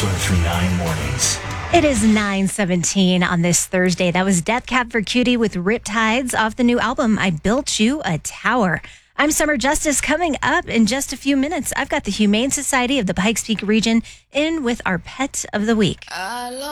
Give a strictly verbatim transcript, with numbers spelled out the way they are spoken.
Kix one three nine Mornings. It is nine seventeen on this Thursday. That was Death Cab for Cutie with Riptides off the new album, I Built You a Tower. I'm Summer Justice. Coming up in just a few minutes, I've got the Humane Society of the Pikes Peak region in with our Pet of the Week. I